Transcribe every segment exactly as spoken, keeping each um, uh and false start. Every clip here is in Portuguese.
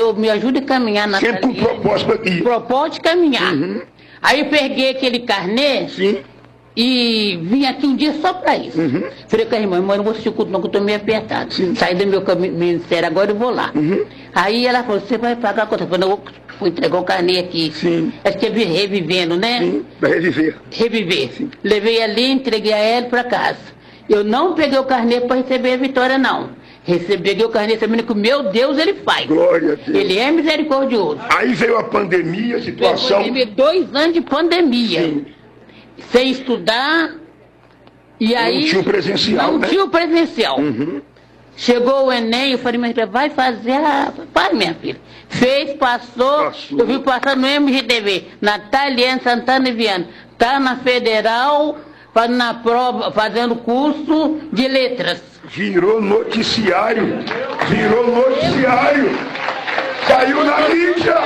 eu me ajudo a caminhar na Sempre com propósito aqui. Propósito de caminhar. Uhum. Aí eu peguei aquele carnê. Sim. E vim aqui um dia só para isso. Uhum. Falei com a irmã, irmã, não vou assistir o culto não, que eu estou meio apertado. Sim. Saí do meu ministério, agora eu vou lá. Uhum. Aí ela falou, você vai pagar a conta. Quando eu vou entregar o carnê aqui. Sim. Ela esteve revivendo, né? Sim, vai reviver. Reviver. Sim. Levei ali, entreguei a ela para casa. Eu não peguei o carnê para receber a vitória, não. Recebi, peguei o carnê sabendo que o meu Deus ele faz. Glória a Deus. Ele é misericordioso. Aí veio a pandemia, a situação... Pandemia, dois anos de pandemia. Sim. Sem estudar, e aí... Não tinha o presencial, Não né? tinha o presencial. Uhum. Chegou o Enem, eu falei, mas vai fazer a... Vai, minha filha. Fez, passou, passou. Eu fui passar no M G T V, Natália Santana e Viana. Tá na Federal, fazendo, na prova, fazendo curso de letras. Virou noticiário, virou noticiário. Saiu na mídia.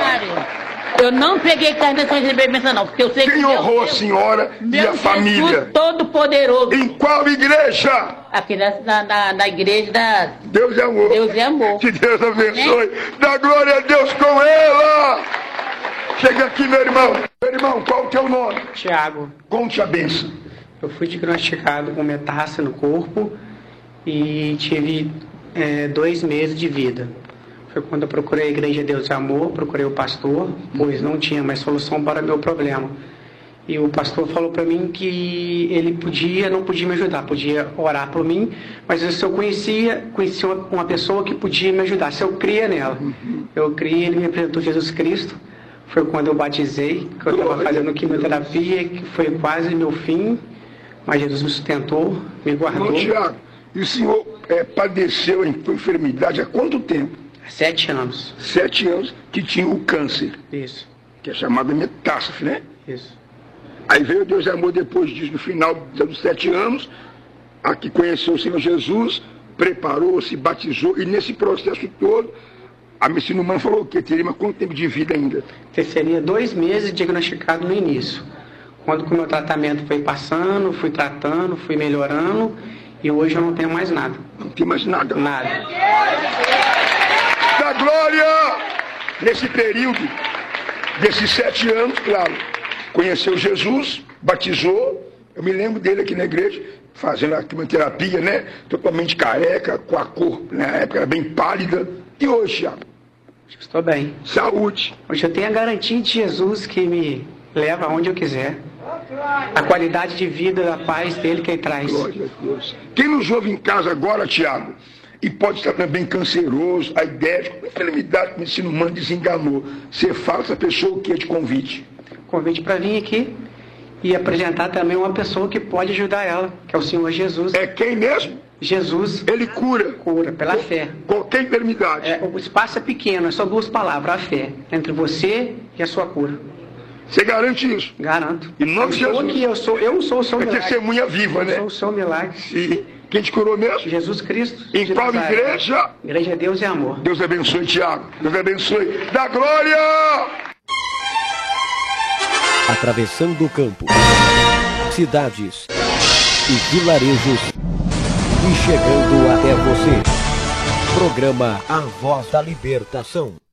Eu não peguei carne de receber bênção não, porque eu sei Quem que... Quem honrou a senhora e a família? Todo poderoso. Em qual igreja? Aqui na, na, na igreja da... Deus é amor. Deus é amor. Que Deus abençoe. É? Dá glória a Deus com ela. Chega aqui, meu irmão. Meu irmão, qual é o teu nome? Tiago. Conte a bênção. Eu fui diagnosticado com metástase no corpo e tive é, dois meses de vida. Foi quando eu procurei a Igreja Deus é Amor, procurei o pastor, pois não tinha mais solução para o meu problema. E o pastor falou para mim que ele podia, não podia me ajudar, podia orar por mim, mas se eu conhecia, conhecia uma pessoa que podia me ajudar, se eu cria nela. Eu criei, ele me apresentou Jesus Cristo, foi quando eu batizei, que eu estava fazendo quimioterapia, que foi quase meu fim, mas Jesus me sustentou, me guardou. Tiago, e o senhor é, padeceu com enfermidade há quanto tempo? Sete anos. Sete anos que tinha o câncer. Isso. Que é chamada metástase, né? Isso. Aí veio Deus é Amor depois disso, no final dos sete anos, a que conheceu o Senhor Jesus, preparou, se batizou, e nesse processo todo, a medicina humana falou o quê? Teria mais quanto tempo de vida ainda? Seria dois meses diagnosticado no início. Quando o meu tratamento foi passando, fui tratando, fui melhorando, e hoje eu não tenho mais nada. Não tem mais nada? Nada. Da glória! Nesse período, desses sete anos, claro, conheceu Jesus, batizou, eu me lembro dele aqui na igreja, fazendo a quimioterapia, né? Totalmente careca, com a cor, na época era bem pálida. E hoje, Thiago? Estou bem. Saúde. Hoje eu tenho a garantia de Jesus que me leva aonde eu quiser. A qualidade de vida, a paz dele que ele traz. Glória a Deus. Quem nos ouve em casa agora, Thiago, e pode estar também canceroso, aidético, enfermidade que o ensino humano desenganou, você fala essa pessoa o que de convite? Convite para vir aqui e apresentar também uma pessoa que pode ajudar ela, que é o Senhor Jesus. É quem mesmo? Jesus. Ele cura. Cura, pela Qual, fé. Qualquer enfermidade. É, o espaço é pequeno, é só duas palavras, a fé, entre você e a sua cura. Você garante isso? Garanto. Em nome de Jesus. Aqui, eu, sou, eu sou o seu é milagre. testemunha viva, eu né? Eu sou o seu milagre. Sim. Quem te curou mesmo? Jesus Cristo. Em qual igreja? Igreja Deus é Amor. Deus abençoe, Tiago. Deus abençoe. Da glória! Atravessando o campo, cidades e vilarejos e chegando até você. Programa A Voz da Libertação.